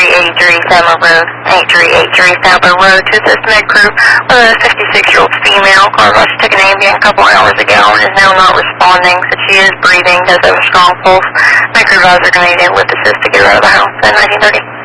8383 Sadler Road, 8383 Sadler Road, to assist med crew with a 56-year-old female. Car was taken Ambien a couple hours ago and is now not responding, so she is breathing, does have a strong pulse. Med crew advisor going to need a lift assist to get her out of the house at 1930.